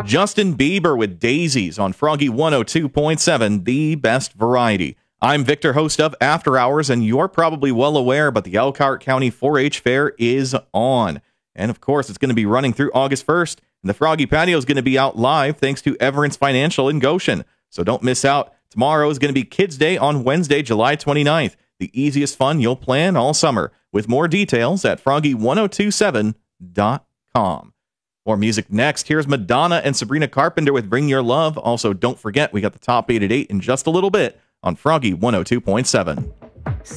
Justin Bieber with Daisies on Froggy 102.7, the best variety. I'm Victor, host of After Hours, and you're probably well aware, but the Elkhart County 4-H Fair is on. And of course, it's going to be running through August 1st, and the Froggy Patio is going to be out live thanks to Everence Financial in Goshen. So don't miss out. Tomorrow is going to be Kids Day on Wednesday, July 29th. The easiest fun you'll plan all summer. With more details at froggy1027.com. More music next. Here's Madonna and Sabrina Carpenter with Bring Your Love. Also, don't forget, we got the top 8 at 8 in just a little bit on Froggy 102.7.